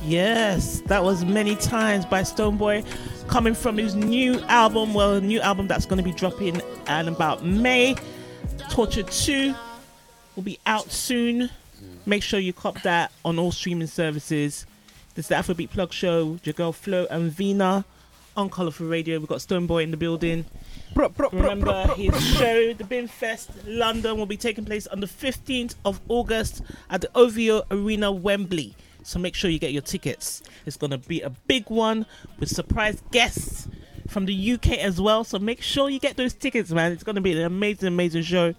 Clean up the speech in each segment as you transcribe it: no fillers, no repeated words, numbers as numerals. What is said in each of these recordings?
Yes, that was Many Times by Stonebwoy, coming from his new album. Well, a new album that's going to be dropping in about May. Torture 2 will be out soon. Make sure you cop that on all streaming services. This is the Afrobeat Plug Show with your girl Flo and Vina on Colourful Radio. We've got Stonebwoy in the building. Remember his show, the Bin Fest London, will be taking place on the 15th of August at the OVO Arena, Wembley. So make sure you get your tickets. It's going to be a big one with surprise guests from the UK as well. So make sure you get those tickets, man. It's going to be an amazing, amazing show.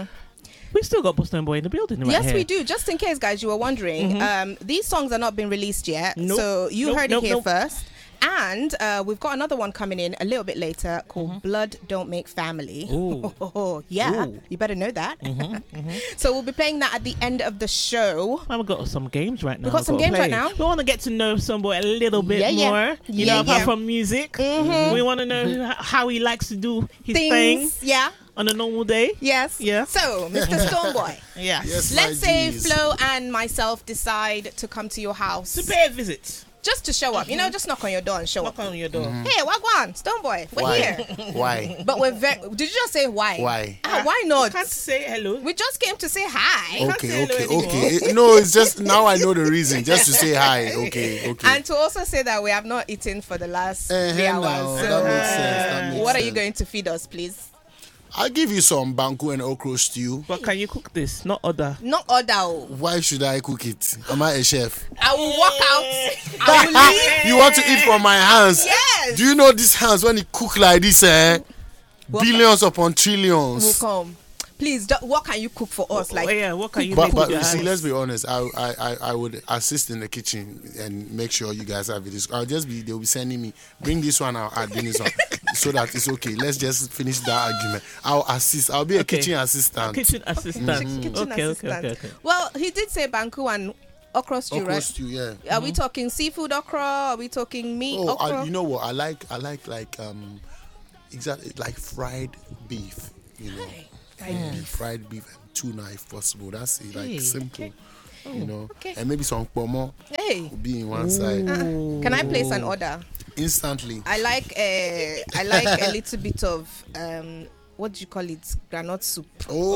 We've still got Stonebwoy in the building right Yes, here. we do. Just in case, guys, you were wondering, these songs are not been released yet. So you heard it here first. And we've got another one coming in a little bit later called Blood Don't Make Family. Ooh. Yeah, Ooh. you better know that. So we'll be playing that at the end of the show. We've got some games right now. We've got some games right now. We want to get to know Stonebwoy a little bit more. You know, apart from music. We want to know how he likes to do his things. Yeah. On a normal day. Yes. Yeah. So, Mr. Stonebwoy. Yes, Let's say Flo and myself decide to come to your house. To pay a visit. Just to show up. You know, just knock on your door and show up. Knock on your door. Hey, Wagwan, Stonebwoy, we're here. Why? But we're very... Did you just say why? Why? Why not? You can't say hello. We just came to say hi. Okay. No, it's just now I know the reason. Just to say hi. Okay. And to also say that we have not eaten for the last 3 hours. No, So, that makes sense. what are you going to feed us, please? I'll give you some banku and okra stew. But can you cook this? Not order. Not order. Why should I cook it? Am I a chef? I will walk out. I will leave. You want to eat from my hands? Yes. Do you know these hands when you cook like this, billions upon trillions. We'll come. Please, what can you cook for us? What can you But make with your see, hands? let's be honest. I would assist in the kitchen and make sure you guys have it. They'll be sending me, bring this one, I'll add this one, so that it's okay. Let's just finish that argument. I'll assist. I'll be a kitchen assistant. Kitchen assistant. Okay. Well, he did say banku and okra stew, Okra right? stew, yeah. Are we talking seafood okra? Are we talking meat okra? You know what? I like exactly like fried beef. You know. Fried beef and tuna if possible. That's it, like simple, you know. Okay. And maybe some pomo will be in one side. Can I place an order? Instantly. I like a little bit of what do you call it? Granite soup.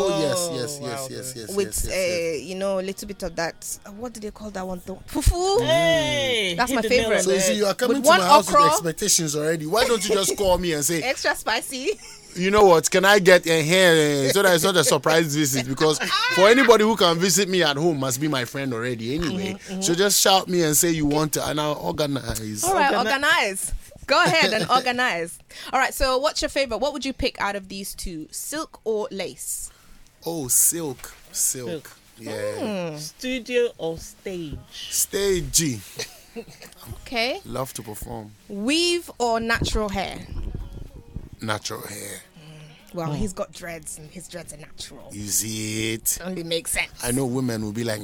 Yes. With you know, a little bit of that. What do they call that one though? Fufu. Hey, that's my favorite. So you see, you are coming with to my house okra, with expectations already. Why don't you just call me and say extra spicy? You know what? Can I get a hair so that it's not a surprise visit? Because for anybody who can visit me at home must be my friend already anyway. So just shout me and say you want to, and I'll organize. All right, organize. Go ahead and organize. All right, so what's your favorite? What would you pick out of these two? Silk or lace? Oh, silk. Yeah. Studio or stage? Stage. Okay. Love to perform. Weave or natural hair? Natural hair. Well, he's got dreads and his dreads are natural. Is it? Only makes sense. I know women will be like,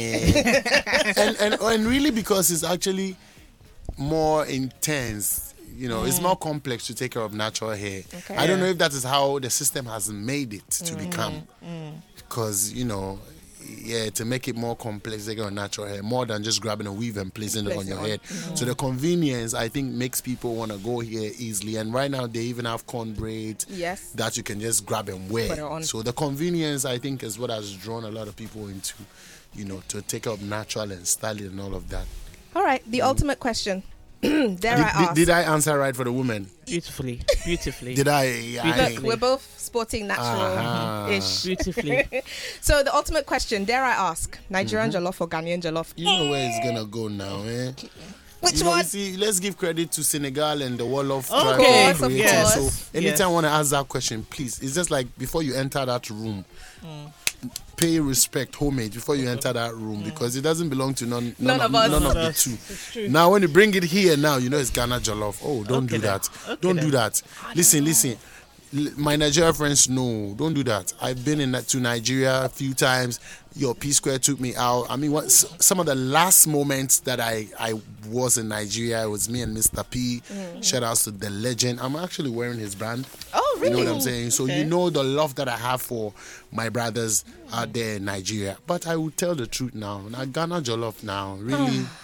and really because it's actually more intense. You know, it's more complex to take care of natural hair. Okay. I don't know if that is how the system has made it to become. Because, you know, to make it more complex, they get natural hair more than just grabbing a weave and placing it on your head. So the convenience, I think, makes people want to go here easily. And right now, they even have corn braids that you can just grab and wear. So the convenience, I think, is what has drawn a lot of people into, you know, to take up natural and styling and all of that. All right, the ultimate question. Did I answer right for the woman? Beautifully. Did I? We're both sporting natural-ish. Beautifully. So the ultimate question, dare I ask, Nigerian jollof or Ghanaian jollof? You know where it's gonna go now, eh? Which one? See, let's give credit to Senegal and the Wolof tribe. Of course. So anytime I want to ask that question, please, it's just like before you enter that room, pay respect, homage before you enter that room because it doesn't belong to none of the two. Now, when you bring it here, now you know it's Ghana jollof. Oh, don't do that. Don't do that. Listen. My Nigeria friends know. Don't do that. I've been to Nigeria a few times. Your P Square took me out. I mean, some of the last moments that I was in Nigeria, it was me and Mr. P. Shout outs to the legend. I'm actually wearing his brand. Oh, really? You know what I'm saying? So you know the love that I have for my brothers out there in Nigeria. But I will tell the truth now. Ghana jollof now, really.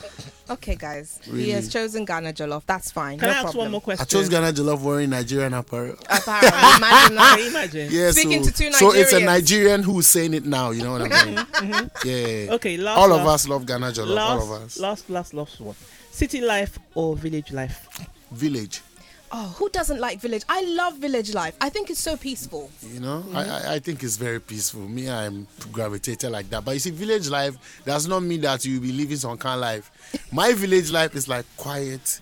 Okay, guys. Really? He has chosen Ghana Jollof. That's fine. Can I ask one more question? I chose Ghana Jollof wearing Nigerian apparel. Imagine. Yeah, Speaking to two Nigerians. So it's a Nigerian who's saying it now. You know what I mean? Yeah. Okay. All of us love Ghana Jollof. All of us. Last one. City life or village life? Village. Oh, who doesn't like village? I love village life. I think it's so peaceful. You know, I think it's very peaceful. Me, I'm gravitated like that. But you see, village life does not mean that you'll be living some kind of life. My village life is like quiet,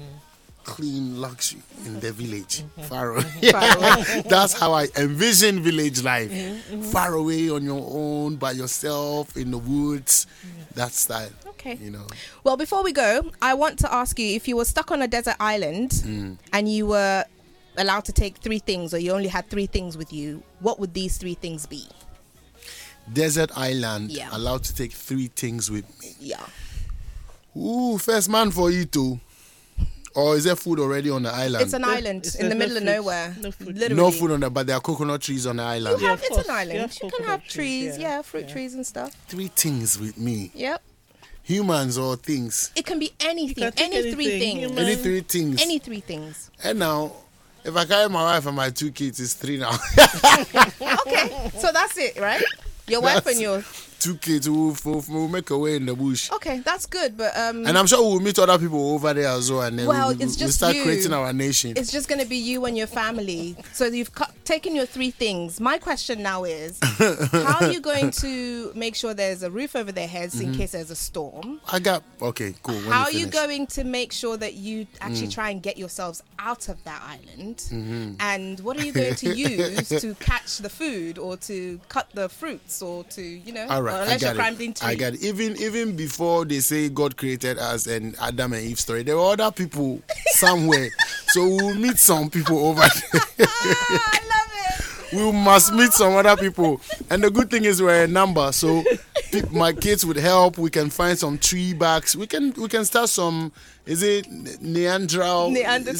clean luxury in the village. Far away. That's how I envision village life. Far away on your own, by yourself, in the woods. That style. Okay. You know. Well, before we go, I want to ask you, if you were stuck on a desert island and you were allowed to take 3 things, or you only had 3 things with you, what would these 3 things be? Desert island, allowed to take 3 things with me. Yeah. Ooh, first man for you too. Or is there food already on the island? It's an island in the middle of nowhere. No food. Literally. No food on there, but there are coconut trees on the island. It's an island. You can have trees, fruit trees and stuff. 3 things with me. Yep. Humans or things? It can be anything. Any 3 things. Any 3 things. Any 3 things. And now, if I carry my wife and my 2 kids, it's 3 now. Okay, so that's it, right? Your wife and your 2 kids who will make away in the bush. Okay, that's good, but and I'm sure we'll meet other people over there as well, and then we'll start creating our nation. It's just going to be you and your family. So you've taken your 3 things. My question now is, how are you going to make sure there's a roof over their heads in case there's a storm? Okay, cool. How are you going to make sure that you actually try and get yourselves out of that island? And what are you going to use to catch the food, or to cut the fruits, or to, you know? All right. I got it. Even before they say God created us and Adam and Eve story, there were other people somewhere. So we'll meet some people over there. I love it. We must meet some other people. And the good thing is we're a number. So my kids would help. We can find some tree barks. We can start some. Is it Neanderthal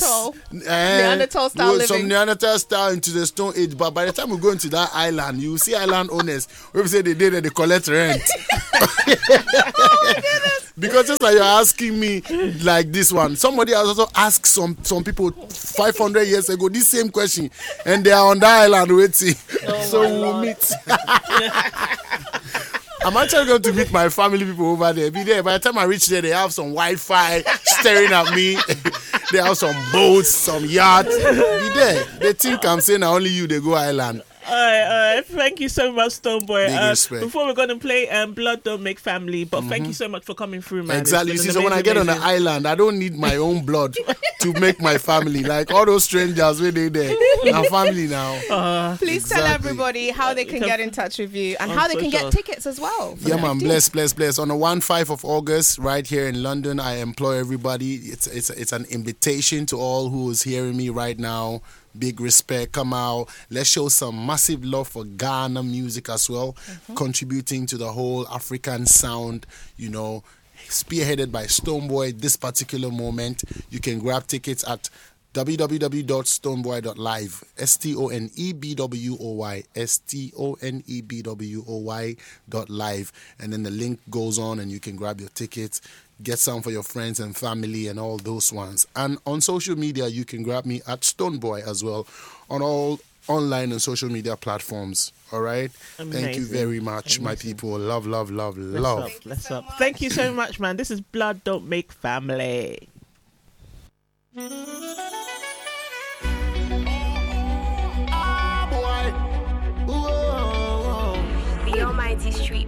style living? Some Neanderthal style into the Stone Age. But by the time we go into that island, you see island owners. We say they did it, they collect rent. Oh my goodness. Because just like you're asking me like this one, somebody else also asked some people 500 years ago this same question, and they are on that island waiting. So we'll meet. I'm actually going to meet my family people over there. Be there. By the time I reach there, they have some Wi-Fi staring at me. They have some boats, some yachts. Be there. They think I'm saying only you, they go island. All right. Thank you so much, Stonebwoy. Big before we're going to play Blood Don't Make Family, but thank you so much for coming through, man. Exactly. You see, so when I get on the island, I don't need my own blood to make my family. Like all those strangers, where they there. I'm family now. Please tell everybody how they can get in touch with you and how they can get tickets as well. Yeah, man. Bless. On the 1-5 of August, right here in London, I implore everybody. It's an invitation to all who is hearing me right now. Big respect, come out. Let's show some massive love for Ghana music as well, contributing to the whole African sound, you know, spearheaded by Stonebwoy. This particular moment, you can grab tickets at www.stonebwoy.live. STONEBWOY.live, and then the link goes on and you can grab your tickets, get some for your friends and family and all those ones. And on social media, you can grab me at Stonebwoy as well on all online and social media platforms. All right. Amazing. Thank you very much, my people. Love. Bless up. Thank you so much, man. This is Blood Don't Make Family. The Almighty Street